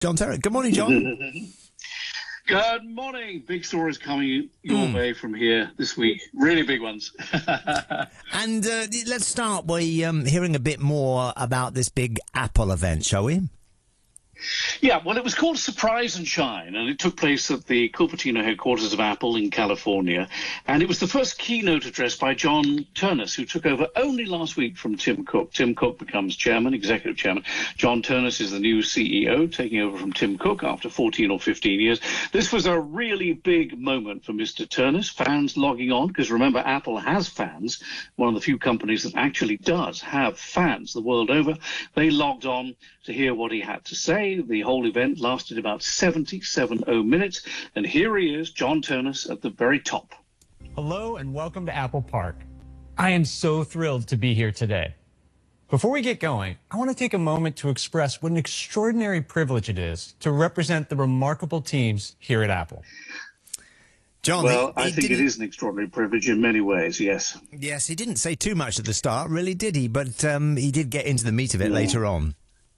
John Terry. Good morning, John. Good morning. Big stories coming your way from here this week. Really big ones. And let's start by hearing a bit more about this big Apple event, shall we? Yeah, well, it was called Surprise and Shine, and it took place at the Cupertino headquarters of Apple in California. And it was the first keynote address by John Ternus, who took over only last week from Tim Cook. Tim Cook becomes chairman, executive chairman. John Ternus is the new CEO, taking over from Tim Cook after 14 or 15 years. This was a really big moment for Mr. Ternus. Fans logging on, because remember, Apple has fans, one of the few companies that actually does have fans the world over. They logged on to hear what he had to say. The whole event lasted about 70 minutes. And here he is, John Ternus, at the very top. Hello and welcome to Apple Park. I am so thrilled to be here today. Before we get going, I want to take a moment to express what an extraordinary privilege it is to represent the remarkable teams here at Apple. John, well, I think it is an extraordinary privilege in many ways, yes. Yes, he didn't say too much at the start, really, did he? But he did get into the meat of it later on.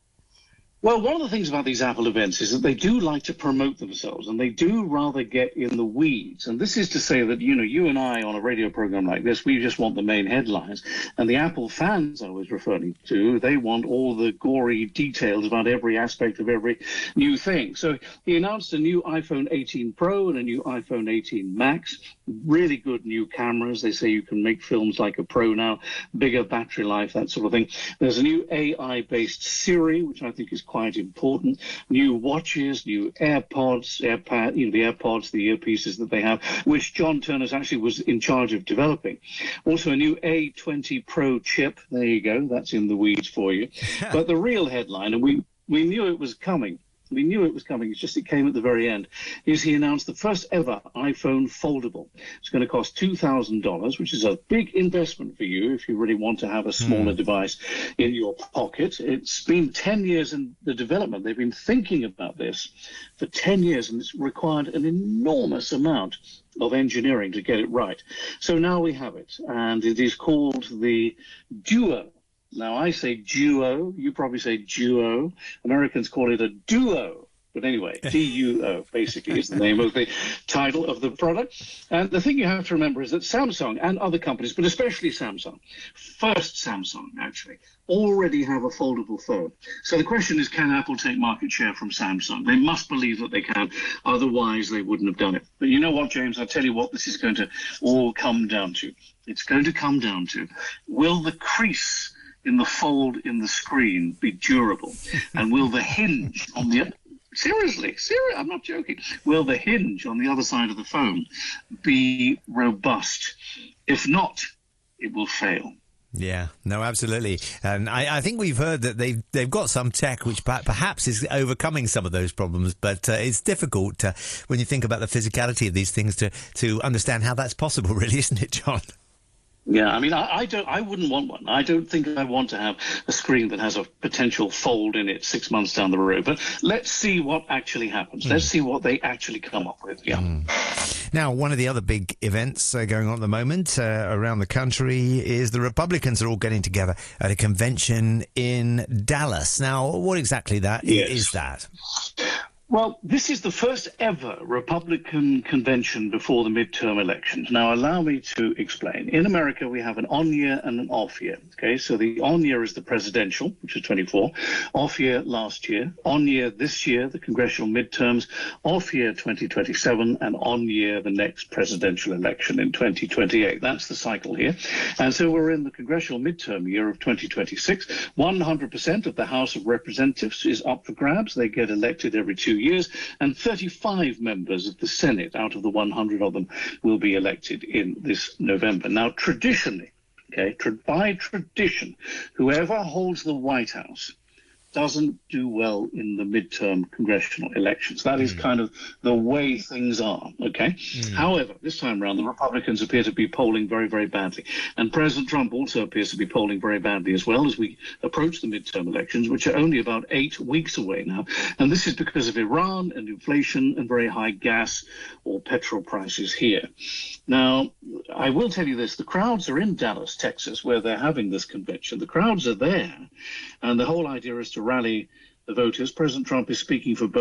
Well, one of the things about these Apple events is that they do like to promote themselves, and they do rather get in the weeds. And this is to say that, you know, you and I on a radio program like this, we just want the main headlines. And the Apple fans I was referring to, they want all the gory details about every aspect of every new thing. So he announced a new iPhone 18 Pro and a new iPhone 18 Max. Really good new cameras. They say you can make films like a Pro now, bigger battery life, that sort of thing. There's a new AI-based Siri, which I think is quite important. New watches, new AirPods, the AirPods, the earpieces that they have, which John Ternus actually was in charge of developing. Also a new A20 Pro chip. There you go. That's in the weeds for you. But the real headline, and we knew it was coming. We knew it was coming, it's just it came at the very end, is he announced the first ever iPhone foldable. It's going to cost $2,000, which is a big investment for you if you really want to have a smaller device in your pocket. It's been 10 years in the development. They've been thinking about this for 10 years, and it's required an enormous amount of engineering to get it right. So now we have it, and it is called the Duo. Now, I say duo, you probably say duo. Americans call it a duo. But anyway, D-U-O basically is the name of the title of the product. And the thing you have to remember is that Samsung and other companies, but especially Samsung, first Samsung actually, already have a foldable phone. So the question is, can Apple take market share from Samsung? They must believe that they can, otherwise they wouldn't have done it. But you know what, James, I'll tell you what this is going to all come down to. It's going to come down to, will the crease in the fold in the screen be durable? And will the hinge on the... Seriously, I'm not joking. Will the hinge on the other side of the phone be robust? If not, it will fail. Yeah, no, absolutely. And I think we've heard that they've got some tech which perhaps is overcoming some of those problems, but it's difficult when you think about the physicality of these things to understand how that's possible, really, isn't it, John? Yeah, I mean, I wouldn't want one. I don't think I want to have a screen that has a potential fold in it 6 months down the road. But let's see what actually happens. Let's see what they actually come up with. Yeah. Now, one of the other big events going on at the moment around the country is the Republicans are all getting together at a convention in Dallas. Now, what exactly is that? Well, this is the first ever Republican convention before the midterm elections. Now, allow me to explain. In America, we have an on-year and an off-year. Okay, so the on-year is the presidential, which is 24, off-year last year, on-year this year, the congressional midterms, off-year 2027, and on-year the next presidential election in 2028. That's the cycle here. And so we're in the congressional midterm year of 2026. 100% of the House of Representatives is up for grabs. They get elected every 2 years, and 35 members of the Senate out of the 100 of them will be elected in this November. Now, traditionally, by tradition, whoever holds the White House doesn't do well in the midterm congressional elections. That is kind of the way things are, okay? However, this time around, the Republicans appear to be polling very, very badly. And President Trump also appears to be polling very badly as well as we approach the midterm elections, which are only about 8 weeks away now. And this is because of Iran and inflation and very high gas or petrol prices here. Now, I will tell you this, the crowds are in Dallas, Texas, where they're having this convention. The crowds are there, and the whole idea is to rally the voters. President Trump is speaking for both